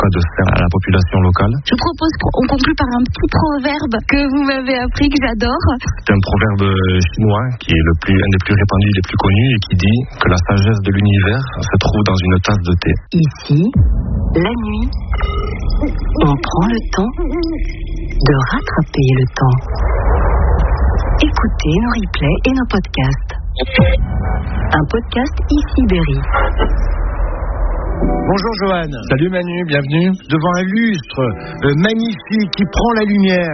pas de faire à la population locale. Je propose qu'on conclue par un petit proverbe que vous m'avez appris, que j'adore. C'est un proverbe chinois qui est un des plus répandus, des plus connus, et qui dit que la sagesse de l'univers se trouve dans une tasse de thé. Ici, la nuit, on prend le temps de rattraper le temps. Écoutez nos replays et nos podcasts. Un podcast ici Berry. Bonjour Johan. Salut Manu, bienvenue. Devant un lustre magnifique qui prend la lumière.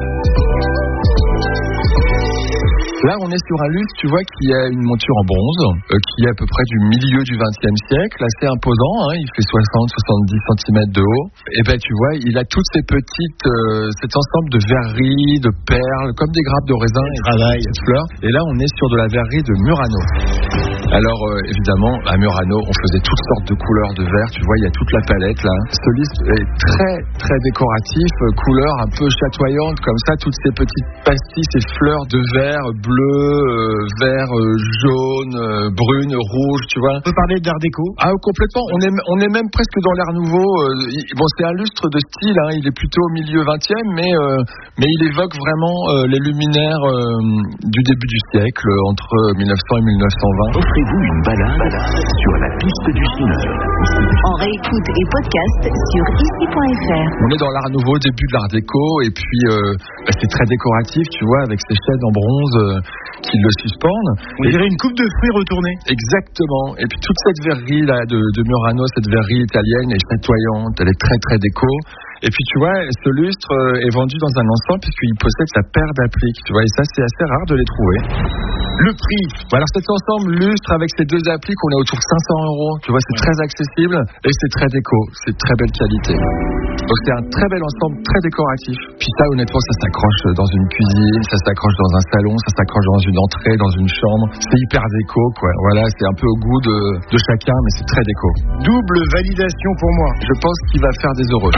Là, on est sur un lustre, tu vois, qui a une monture en bronze, qui est à peu près du milieu du XXe siècle, assez imposant, hein, il fait 60-70 cm de haut. Et ben, tu vois, il a toutes ces petites, cet ensemble de verreries, de perles, comme des grappes de raisin et de fleurs. Et là, on est sur de la verrerie de Murano. Alors, évidemment, à Murano, on faisait toutes sortes de couleurs de verre, tu vois, il y a toute la palette là. Ce lustre est très, très décoratif, couleurs un peu chatoyantes, comme ça, toutes ces petites pastilles, ces fleurs de verre, bleu, vert, jaune, brune, rouge, tu vois. On peut parler d'art déco. Ah, complètement. On est même presque dans l'art nouveau. Bon, c'est un lustre de style, hein, il est plutôt au milieu 20e, mais il évoque vraiment les luminaires du début du siècle, entre 1900 et 1920. Offrez-vous une balade sur la piste du Chineur. En réécoute et podcast sur ici.fr. On est dans l'art nouveau, début de l'art déco, et puis c'est très décoratif, tu vois, avec ces chaises en bronze qui le suspendent. On dirait une coupe de fruits retournée. Exactement. Et puis toute cette verrerie là de Murano, cette verrerie italienne est chatoyante, elle est très très déco. Et puis tu vois, ce lustre est vendu dans un ensemble puisqu'il possède sa paire d'appliques, tu vois, et ça c'est assez rare de les trouver. Le prix. Alors cet ensemble lustre avec ces deux appliques, on est autour de 500 €. Tu vois, c'est très accessible et c'est très déco, c'est de très belle qualité. Donc c'est un très bel ensemble, très décoratif. Puis ça, honnêtement, ça s'accroche dans une cuisine, ça s'accroche dans un salon, ça s'accroche dans une entrée, dans une chambre. C'est hyper déco, quoi. Voilà, c'est un peu au goût de chacun, mais c'est très déco. Double validation pour moi. Je pense qu'il va faire des heureux.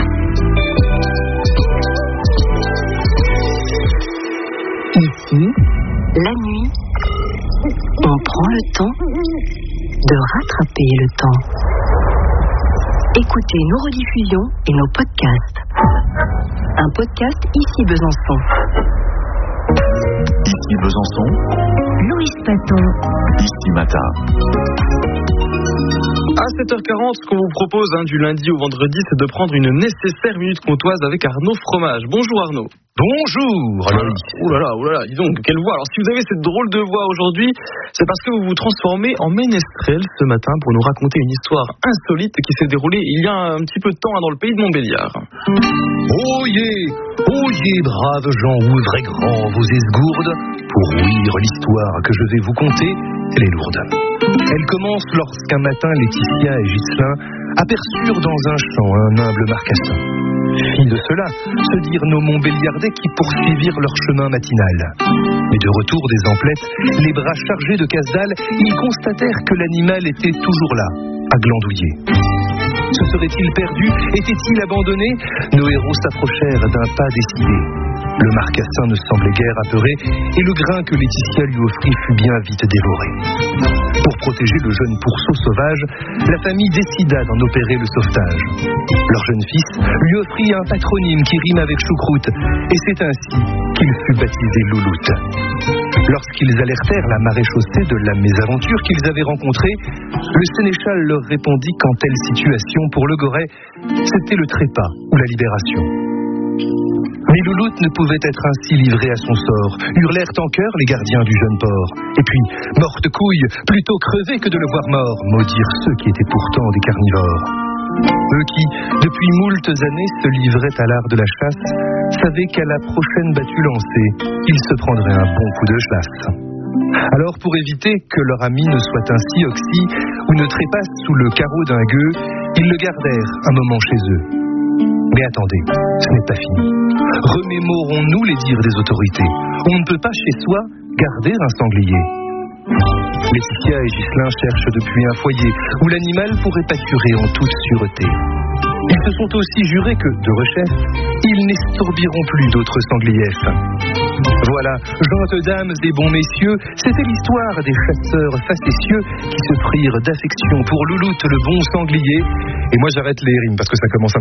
Ici, la nuit, on prend le temps de rattraper le temps. Écoutez nos rediffusions et nos podcasts. Un podcast ici Besançon. Ici Besançon, Louis Paton. ici Matin. À 7h40, ce qu'on vous propose du lundi au vendredi, c'est de prendre une nécessaire minute comtoise avec Arnaud Fromage. Bonjour Arnaud. Bonjour. Oh là là, dis donc, quelle voix. Alors si vous avez cette drôle de voix aujourd'hui, c'est parce que vous vous transformez en ménestrel ce matin pour nous raconter une histoire insolite qui s'est déroulée il y a un petit peu de temps dans le pays de Montbéliard. Oyez, braves gens, ouvrez grand vos esgourdes pour ouïr l'histoire que je vais vous conter, elle est lourde. Elle commence lorsqu'un matin, Laetitia et Ghislain aperçurent dans un champ un humble marcassin. Filles de cela, se dirent nos Montbéliardais qui poursuivirent leur chemin matinal. Mais de retour des emplettes, les bras chargés de casse-dalle, ils constatèrent que l'animal était toujours là, à glandouiller. Se serait-il perdu? Était-il abandonné? Nos héros s'approchèrent d'un pas décidé. Le marcassin ne semblait guère apeuré, et le grain que Laetitia lui offrit fut bien vite dévoré. Pour protéger le jeune pourceau sauvage, la famille décida d'en opérer le sauvetage. Leur jeune fils lui offrit un patronyme qui rime avec choucroute, et c'est ainsi qu'il fut baptisé Louloute. Lorsqu'ils alertèrent la maréchaussée de la mésaventure qu'ils avaient rencontrée, le sénéchal leur répondit qu'en telle situation, pour le Goret, c'était le trépas ou la libération. Mais Louloute ne pouvait être ainsi livré à son sort. Hurlèrent en chœur les gardiens du jeune port. Et puis, morte couille, plutôt crever que de le voir mort, maudirent ceux qui étaient pourtant des carnivores. Eux qui, depuis moultes années, se livraient à l'art de la chasse, savaient qu'à la prochaine battue lancée, ils se prendraient un bon coup de chasse. Alors, pour éviter que leur ami ne soit ainsi oxy ou ne trépasse sous le carreau d'un gueux, ils le gardèrent un moment chez eux. Mais attendez, ce n'est pas fini. Remémorons-nous les dires des autorités. On ne peut pas chez soi garder un sanglier. Laetitia et Ghislain cherchent depuis un foyer où l'animal pourrait pâturer en toute sûreté. Ils se sont aussi jurés que, de rechef, ils n'estourbiront plus d'autres sangliers. Voilà, gentes dames et bons messieurs, c'était l'histoire des chasseurs facétieux qui se prirent d'affection pour Louloute le bon sanglier. Et moi j'arrête les rimes parce que ça commence à